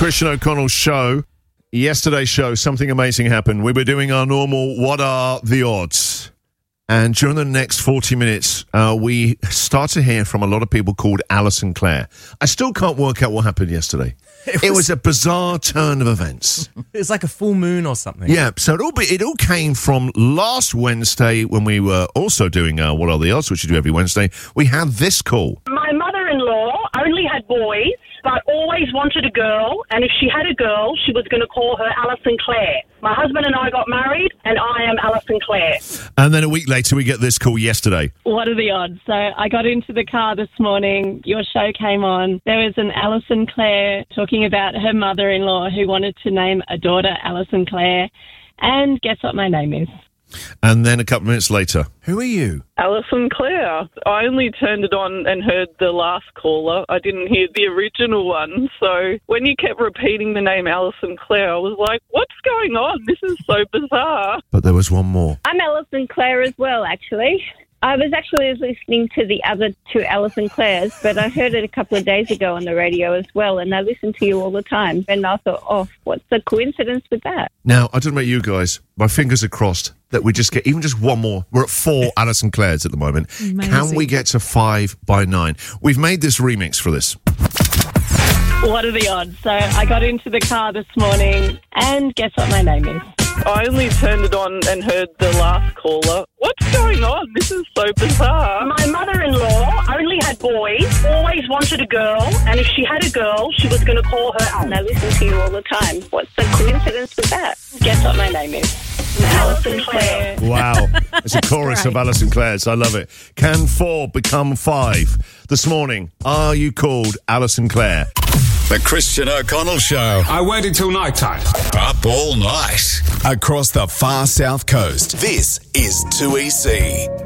Christian O'Connell Show. Yesterday's show, something amazing happened. We were doing our normal What Are the Odds? And during the next 40 minutes, we start to hear from a lot of people called Alison Clare. I still can't work out what happened yesterday. It was a bizarre turn of events. It was like a full moon or something. Yeah, so it all came from last Wednesday when we were also doing What Are the Odds, which we do every Wednesday. We had this call. My mother-in-law only had boys, but always wanted a girl, and if she had a girl, she was going to call her Alison Clare. My husband and I got married, and I am Alison Clare. And then a week later, we get this call yesterday. What are the odds? So I got into the car this morning. Your show came on. There was an Alison Clare talking about her mother-in-law who wanted to name a daughter Alison Clare. And guess what my name is? And then a couple of minutes later, who are you? Alison Clare. I only turned it on and heard the last caller. I didn't hear the original one. So when you kept repeating the name Alison Clare, I was like, what's going on? This is so bizarre. But there was one more. I'm Alison Clare as well, actually. I was actually listening to the other two Alison Clares, but I heard it a couple of days ago on the radio as well, and I listen to you all the time. And I thought, oh, what's the coincidence with that? Now, I don't know about you guys. My fingers are crossed that we just get even just one more. We're at 4 Alison Clares at the moment. Amazing. Can we get to 5 by 9? We've made this remix for this. What are the odds? So I got into the car this morning, and guess what my name is? I only turned it on and heard the last caller. What's going on? This is so bizarre. My mother-in-law only had boys, always wanted a girl, and if she had a girl, she was going to call her Alison. And I listen to you all the time. What's the coincidence with that? Guess what my name is? Alison Clare. Wow. It's a chorus of Alison Clare's. I love it. Can 4 become 5? This morning, are you called Alison Clare? The Christian O'Connell Show. I waited till night time. Up all night. Across the far south coast. This is 2EC.